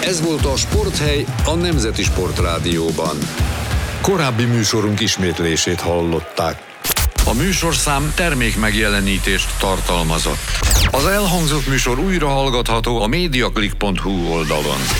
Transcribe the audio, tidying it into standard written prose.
Ez volt a Sporthely a Nemzeti Sportrádióban. Korábbi műsorunk ismétlését hallották. A műsorszám termék megjelenítést tartalmazott. Az elhangzott műsor újra hallgatható a mediaclick.hu oldalon.